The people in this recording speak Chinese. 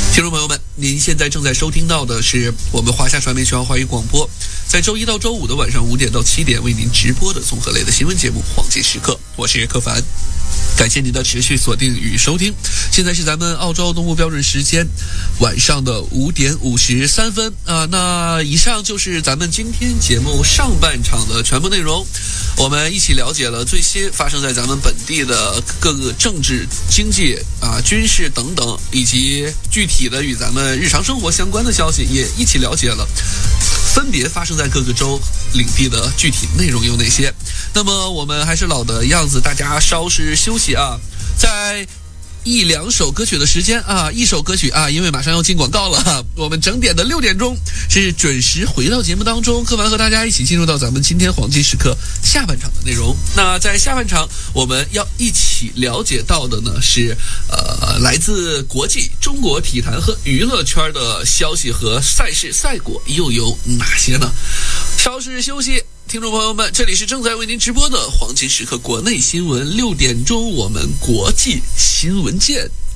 听众朋友们，您现在正在收听到的是我们华夏传媒全华语广播，在周一到周五的晚上5点到7点为您直播的综合类的新闻节目《黄金时刻》，我是柯凡。感谢您的持续锁定与收听。现在是咱们澳洲东部标准时间晚上的5点53分啊。那以上就是咱们今天节目上半场的全部内容。我们一起了解了最新发生在咱们本地的各个政治、经济军事等等，以及具体的与咱们日常生活相关的消息，也一起了解了分别发生在各个州领地的具体内容有哪些。那么我们还是老的样子，大家稍事休息啊，在一两首歌曲的时间啊，一首歌曲啊，因为马上要进广告了，我们整点的6点钟是准时回到节目当中，柯凡和大家一起进入到咱们今天黄金时刻下半场的内容。那在下半场我们要一起了解到的呢是来自国际中国体坛和娱乐圈的消息和赛事赛果又有哪些呢？稍事休息，听众朋友们，这里是正在为您直播的黄金时刻国内新闻，6点钟我们国际新闻见。